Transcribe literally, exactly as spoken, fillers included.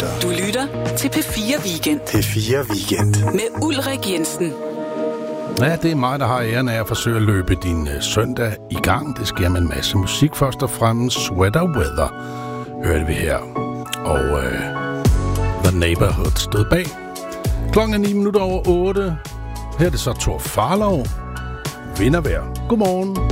lytter. Du lytter til P fire Weekend. P fire Weekend. Med Ulrik Jensen. Ja, det er mig, der har æren af at forsøge at løbe din øh, søndag i gang. Det sker med en masse musik. Først og fremmest Sweater Weather hørte vi her. Og øh, The Neighborhood stod bag. Klokken er ni minutter over otte. Her er det så Thor Farlov. Vintervejr. Godmorgen.